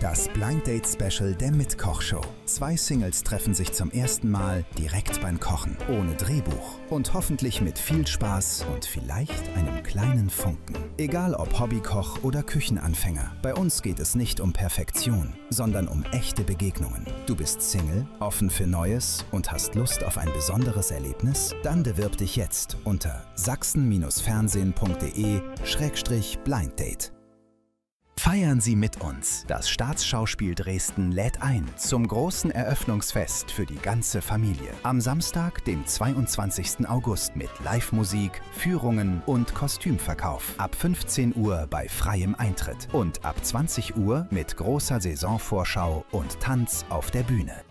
Das Blind Date Special der Mitkochshow. 2 Singles treffen sich zum ersten Mal direkt beim Kochen, ohne Drehbuch und hoffentlich mit viel Spaß und vielleicht einem kleinen Funken. Egal ob Hobbykoch oder Küchenanfänger, bei uns geht es nicht um Perfektion, sondern um echte Begegnungen. Du bist Single, offen für Neues und hast Lust auf ein besonderes Erlebnis? Dann bewirb dich jetzt unter sachsen-fernsehen.de/blinddate. Feiern Sie mit uns. Das Staatsschauspiel Dresden lädt ein zum großen Eröffnungsfest für die ganze Familie. Am Samstag, dem 22. August mit Live-Musik, Führungen und Kostümverkauf. Ab 15 Uhr bei freiem Eintritt und ab 20 Uhr mit großer Saisonvorschau und Tanz auf der Bühne.